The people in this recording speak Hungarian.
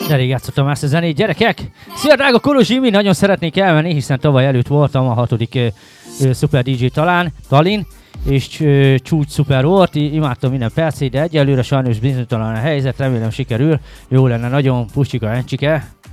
De rég játszottam ezt a zenét, gyerekek! Szia, drága Kolozsimi! Nagyon szeretnék elmenni, hiszen tavaly előtt voltam a 6. Super DJ Talin, és csúcs szuper volt, imádtam minden percét, de egyelőre sajnos bizonytalan a helyzet, remélem sikerül. Jó lenne nagyon, puszcsika, encsike.